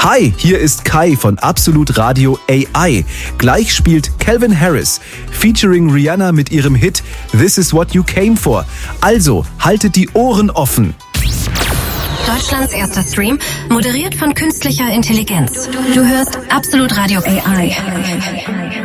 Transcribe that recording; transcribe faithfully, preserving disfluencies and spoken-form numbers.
Hi, hier ist Kai von Absolut Radio A I. Gleich spielt Calvin Harris featuring Rihanna mit ihrem Hit This Is What You Came For. Also, haltet die Ohren offen. Deutschlands erster Stream, moderiert von künstlicher Intelligenz. Du hörst Absolut Radio A I.